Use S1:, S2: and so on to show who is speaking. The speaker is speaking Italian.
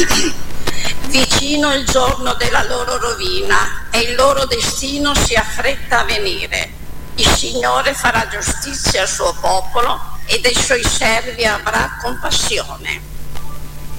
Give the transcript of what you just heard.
S1: Vicino il giorno della loro rovina e il loro destino si affretta a venire. Il Signore farà giustizia al suo popolo e dei suoi servi avrà compassione.